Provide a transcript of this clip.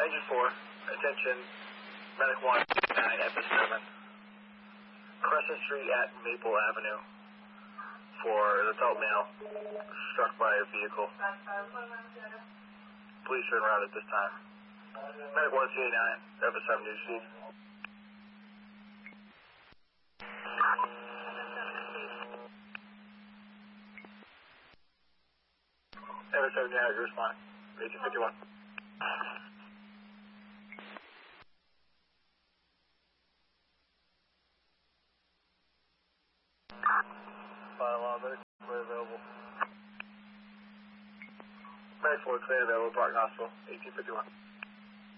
Engine 4, attention, Medic 189, Episode 7. Crescent Street at Maple Avenue for an adult male struck by a vehicle. Police are en route at this time. Medic 189, Episode 7 News Feed. Episode 7, your response. 1851. Medic 4 available. Medic 4 clear available, Park Hospital, 1851.